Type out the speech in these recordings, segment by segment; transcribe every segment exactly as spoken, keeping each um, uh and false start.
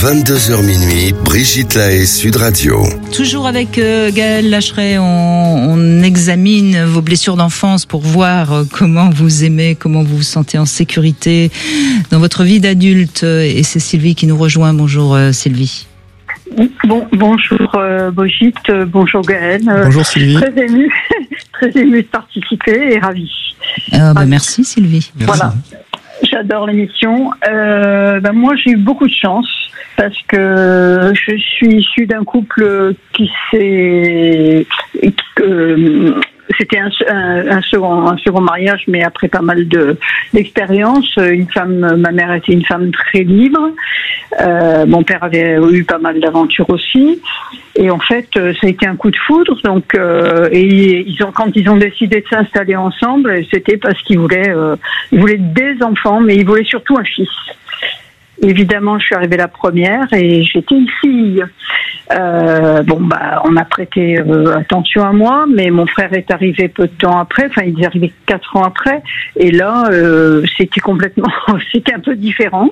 vingt-deux heures minuit, Brigitte Lahaie, Sud Radio. Toujours avec euh, Gaël Lacheret, on, on examine vos blessures d'enfance pour voir euh, comment vous aimez, comment vous vous sentez en sécurité dans votre vie d'adulte. Et c'est Sylvie qui nous rejoint. Bonjour euh, Sylvie. Bon, bonjour euh, Brigitte, euh, bonjour Gaël. Euh, bonjour Sylvie. Très émue, très émue de participer et ravie. Euh, bah, merci Sylvie. Merci. Voilà, j'adore l'émission. Euh, bah, moi j'ai eu beaucoup de chance parce que je suis issue d'un couple qui s'est... Euh, C'était un, un, un, second, un second mariage, mais après pas mal de, d'expérience. Une femme, ma mère était une femme très libre. Euh, mon père avait eu pas mal d'aventures aussi. Et en fait, ça a été un coup de foudre. Donc, euh, et ils ont, quand ils ont décidé de s'installer ensemble, c'était parce qu'ils voulaient, euh, ils voulaient des enfants, mais ils voulaient surtout un fils. Évidemment, je suis arrivée la première et j'étais une fille. Euh, bon, bah, on a prêté euh, attention à moi, mais mon frère est arrivé peu de temps après. Enfin, il est arrivé quatre ans après. Et là, euh, c'était complètement, c'était un peu différent.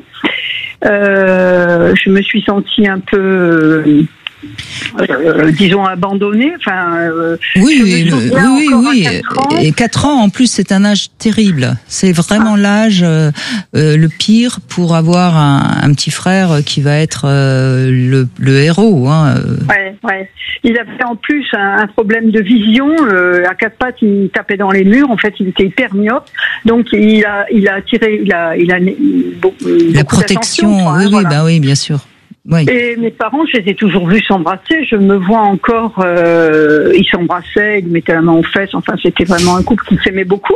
Euh, je me suis sentie un peu... Euh, Euh, disons abandonnée. Enfin, euh, oui, oui, oui, oui. Et quatre ans en plus, c'est un âge terrible. C'est vraiment ah. l'âge euh, euh, le pire pour avoir un, un petit frère qui va être euh, le, le héros. Hein. Ouais, ouais. Il avait en plus un, un problème de vision. Euh, à quatre pattes, il tapait dans les murs. En fait, il était hyper myope. Donc, il a, il a attiré, il a, il a beaucoup, la protection. Quoi, oui, hein, oui, voilà. bah oui, bien sûr. Oui. Et mes parents, je les ai toujours vus s'embrasser. Je me vois encore, euh, ils s'embrassaient, ils mettaient la main aux fesses. Enfin, c'était vraiment un couple qui s'aimait beaucoup.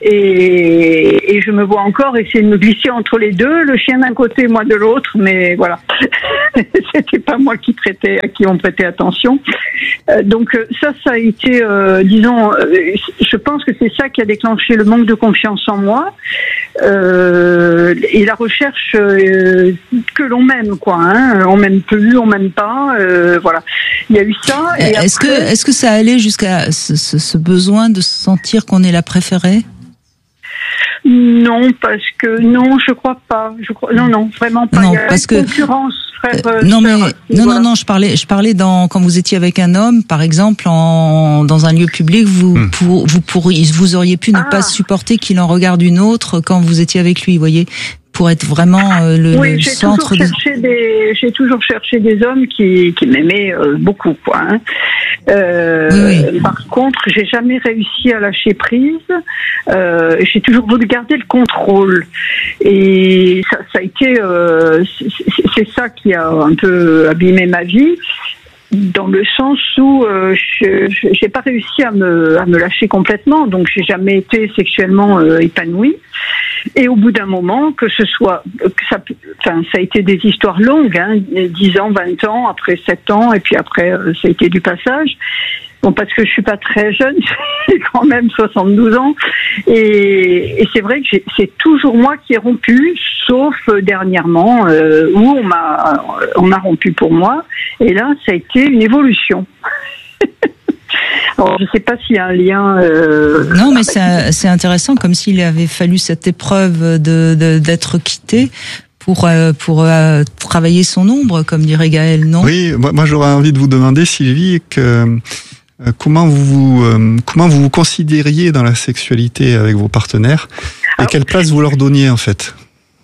Et, et je me vois encore essayer de me glisser entre les deux, le chien d'un côté, moi de l'autre. Mais voilà, c'était pas moi qui prêtais, à qui on prêtait attention. Euh, donc ça, ça a été, euh, disons, euh, je pense que c'est ça qui a déclenché le manque de confiance en moi euh, et la recherche euh, que l'on m'aime, quoi. Hein. On m'aime plus, on m'aime pas, euh, voilà. Il y a eu ça. Et est-ce après... que, est-ce que ça allait jusqu'à ce, ce, ce besoin de sentir qu'on est la préférée? Non, parce que non, je crois pas. Je crois, non, non, vraiment pas. Non, il y a parce une que concurrence. Frère, euh, non, mais frère, non, voilà. non, non. Je parlais, je parlais dans quand vous étiez avec un homme, par exemple, en dans un lieu public, vous hmm. pour, vous pourriez, vous auriez pu ne ah. pas supporter qu'il en regarde une autre quand vous étiez avec lui, voyez. Pour être vraiment euh, le, oui, le j'ai centre toujours cherché de... des, j'ai toujours cherché des hommes qui, qui m'aimaient euh, beaucoup, quoi. Hein. Euh, oui, oui. Par contre, j'ai jamais réussi à lâcher prise. Euh, j'ai toujours voulu garder le contrôle, et ça, ça a été, euh, c'est, c'est ça qui a un peu abîmé ma vie. Dans le sens où euh, je j'ai pas réussi à me à me lâcher complètement, donc j'ai jamais été sexuellement euh, épanouie. Et au bout d'un moment, que ce soit, que ça, enfin ça a été des histoires longues, hein, dix ans, vingt ans, après sept ans, et puis après euh, ça a été du passage. Bon, parce que je suis pas très jeune, j'ai quand même soixante-douze ans, et, et c'est vrai que j'ai, c'est toujours moi qui ai rompu, sauf dernièrement euh, où on m'a, on a rompu pour moi, et là ça a été une évolution. Alors, je ne sais pas s'il y a un lien. Euh, non, mais c'est, c'est intéressant, comme s'il avait fallu cette épreuve de, de d'être quitté. Pour euh, pour euh, travailler son ombre, comme dirait Gaël, non? Oui, moi, moi j'aurais envie de vous demander, Sylvie, que Euh, comment vous euh, comment vous vous considériez dans la sexualité avec vos partenaires et quelle place vous leur donniez en fait?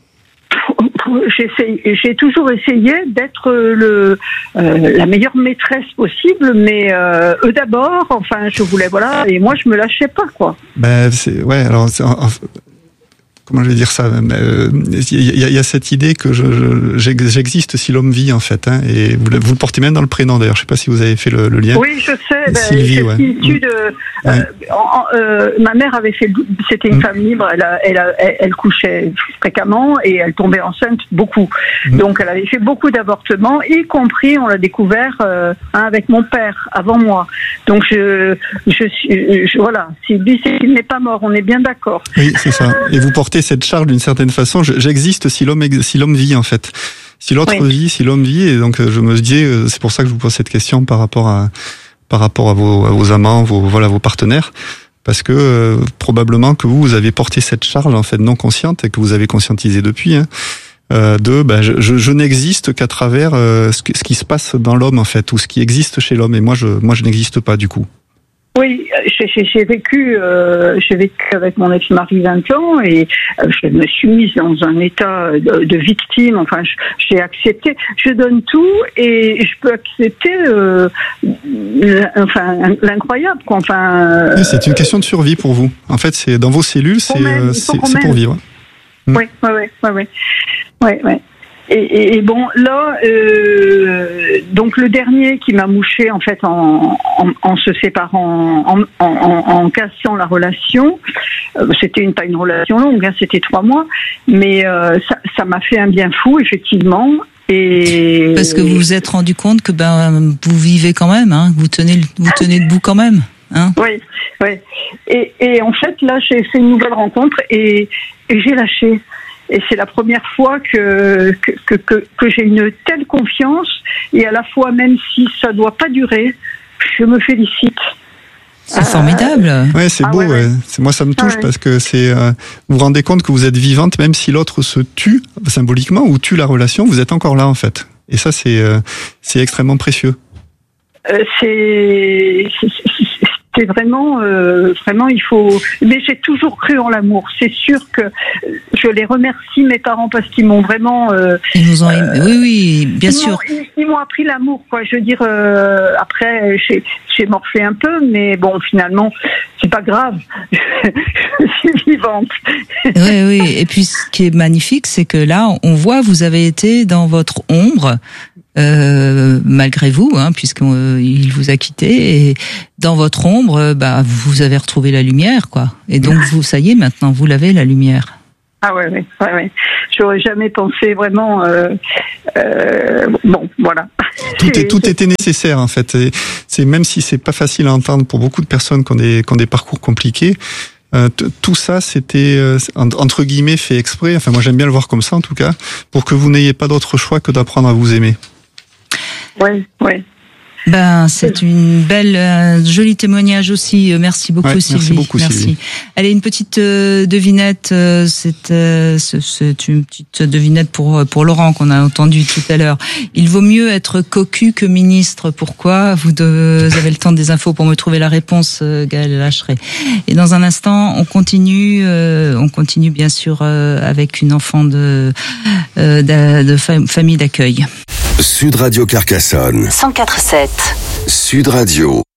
J'ai toujours essayé d'être le euh, la meilleure maîtresse possible, mais euh, eux d'abord. Enfin, je voulais voilà, et moi je me lâchais pas, quoi. Ben c'est ouais alors. C'est, en, Comment je vais dire ça? Il euh, y, y, y a cette idée que je, je, j'existe si l'homme vit en fait, hein, et vous le, vous le portez même dans le prénom d'ailleurs. Je sais pas si vous avez fait le, le lien. Oui, je sais. Sylvie, ben, ouais. Étude, euh, ouais. en, euh, ma mère avait fait. C'était une mmh. femme libre. Elle, a, elle, a, elle, elle couchait fréquemment et elle tombait enceinte beaucoup. Mmh. Donc elle avait fait beaucoup d'avortements, y compris on l'a découvert euh, hein, avec mon père avant moi. Donc je, je, je, je voilà. Sylvie, il n'est pas mort. On est bien d'accord. Oui, c'est ça. Et vous portez cette charge d'une certaine façon. J'existe si l'homme si l'homme vit en fait. Si l'autre oui. vit, si l'homme vit, et donc je me dis, c'est pour ça que je vous pose cette question par rapport à par rapport à vos, à vos amants, vos voilà vos partenaires, parce que euh, probablement que vous vous avez porté cette charge en fait non consciente et que vous avez conscientisé depuis. Hein. Euh, de, ben, je, je, je n'existe qu'à travers euh, ce, ce qui se passe dans l'homme en fait, ou ce qui existe chez l'homme. Et moi, je, moi, je n'existe pas du coup. Oui, j'ai, j'ai vécu, euh, j'ai vécu avec mon ex-mari vingt ans et euh, je me suis mise dans un état de, de victime. Enfin, je, j'ai accepté. Je donne tout et je peux accepter, euh, enfin, l'incroyable. Quoi. Enfin. Oui, c'est une question de survie pour vous. En fait, c'est dans vos cellules, c'est, même, c'est, c'est pour vivre. Oui, oui, oui, oui, oui, oui, oui. Et, et, et bon, là, euh, donc le dernier qui m'a mouché en fait en, en, en se séparant, en, en, en, en cassant la relation, euh, c'était une, pas une relation longue, hein, c'était trois mois, mais euh, ça, ça m'a fait un bien fou effectivement. Et parce que vous vous êtes rendu compte que ben vous vivez quand même, hein, vous tenez, vous tenez debout quand même, hein. Oui, oui. Et, et en fait là, j'ai fait une nouvelle rencontre et, et j'ai lâché. Et c'est la première fois que, que, que, que j'ai une telle confiance, et à la fois, même si ça doit pas durer, je me félicite. C'est euh, formidable. Ouais, c'est ah, beau. Ouais, ouais. C'est, moi, ça me touche ah, ouais. parce que c'est, euh, vous vous rendez compte que vous êtes vivante, même si l'autre se tue symboliquement ou tue la relation, vous êtes encore là en fait. Et ça, c'est, euh, c'est extrêmement précieux. Euh, c'est, c'est, c'est C'est vraiment, euh, vraiment, il faut. Mais j'ai toujours cru en l'amour. C'est sûr que je les remercie mes parents parce qu'ils m'ont vraiment. Euh, ils nous ont. Euh, oui, oui, bien ils sûr. M'ont, ils, ils m'ont appris l'amour, quoi. Je veux dire. Euh, après, j'ai, j'ai morflé un peu, mais bon, finalement, c'est pas grave. Je suis vivante. Oui, oui. Et puis, ce qui est magnifique, c'est que là, on voit, vous avez été dans votre ombre. Euh, malgré vous, hein, puisqu'il euh, vous a quitté, et dans votre ombre, bah, vous avez retrouvé la lumière, quoi. Et donc, vous, ça y est, maintenant, vous l'avez, la lumière. Ah ouais, ouais, ouais, ouais. J'aurais jamais pensé vraiment. Euh, euh, bon, voilà. Tout, est, tout était nécessaire, en fait. Et c'est même si c'est pas facile à entendre pour beaucoup de personnes qui ont des, qui ont des parcours compliqués. Euh, t- tout ça, c'était euh, entre guillemets fait exprès. Enfin, moi, j'aime bien le voir comme ça, en tout cas, pour que vous n'ayez pas d'autre choix que d'apprendre à vous aimer. Oui, oui. Ben, c'est une belle, un joli témoignage aussi. Merci beaucoup, ouais, Sylvie. Merci beaucoup, merci. Sylvie. Allez, une petite euh, devinette. Euh, c'est, euh, c'est, c'est une petite devinette pour pour Laurent qu'on a entendu tout à l'heure. Il vaut mieux être cocu que ministre. Pourquoi ? Vous, de, vous avez le temps des infos pour me trouver la réponse, euh, Gaël Lacheret. Et dans un instant, on continue. Euh, on continue bien sûr euh, avec une enfant de euh, de, de fam- famille d'accueil. Sud Radio Carcassonne. cent quatre virgule sept. Sud Radio.